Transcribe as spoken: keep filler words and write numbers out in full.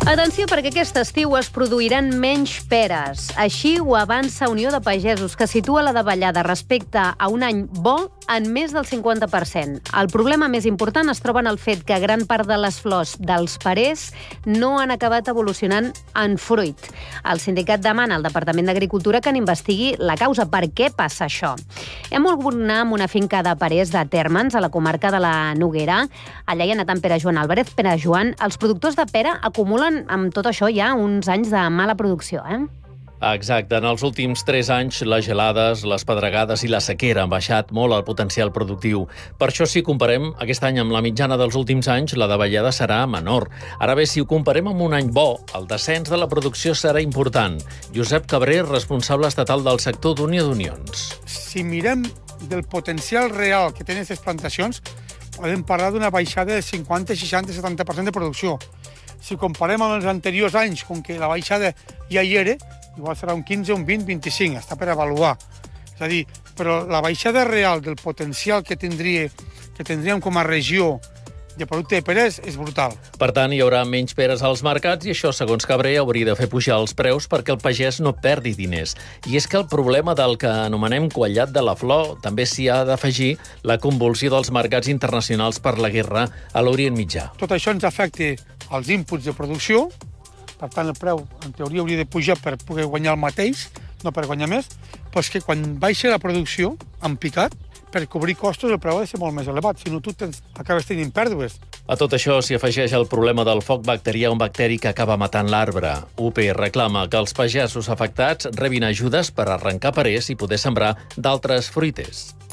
Atenció, perquè aquest estiu es produiran menys peres. Així ho avança Unió de Pagesos, que situa la davallada respecte a un any bo en més del cinquanta per cent. El problema més important es troba en el fet que gran part de les flors dels perers no han acabat evolucionant en fruit. El sindicat demana al Departament d'Agricultura que n'investigui la causa. Per què passa això? Hem volgut anar amb una finca de perers de Térmens, a la comarca de la Noguera. Allà hi ha anat en Pere Joan Álvarez. Pere Joan, els productors de pera acumulen amb tot això ja uns anys de mala producció, eh? Exacte. En els últims tres anys, les gelades, les pedregades i la sequera han baixat molt el potencial productiu. Per això, si comparem aquest any amb la mitjana dels últims anys, la davallada serà menor. Ara bé, si ho comparem amb un any bo, el descens de la producció serà important. Josep Cabré, responsable estatal del sector d'Unió d'Unions. Si mirem del potencial real que tenen aquestes plantacions, podem parlar d'una baixada del cinquanta, seixanta, setanta per cent de producció. Si comparem amb els anteriors anys, com que la baixada ja hi era, igual serà un quinze, un vint, vint-i-cinc, està per avaluar. És a dir, però la baixada real del potencial que, tindria, que tindríem com a regió de producte de peres és brutal. Per tant, hi haurà menys peres als mercats i això, segons Cabré, hauria de fer pujar els preus perquè el pagès no perdi diners. I és que el problema del que anomenem quallat de la flor també s'hi ha d'afegir la convulsió dels mercats internacionals per la guerra a l'Orient Mitjà. Tot això ens afecta als inputs de producció, per tant el preu en teoria hauria de pujar per poder guanyar el mateix, no per guanyar més, però és que quan baixa la producció en picat, per cobrir costos el preu ha de ser molt més elevat, si no tu tens, acabes tenint pèrdues. A tot això s'hi afegeix el problema del foc bacterià, un bacteri que acaba matant l'arbre. U P reclama que els pagesos afectats rebin ajudes per arrencar perers i poder sembrar d'altres fruiters.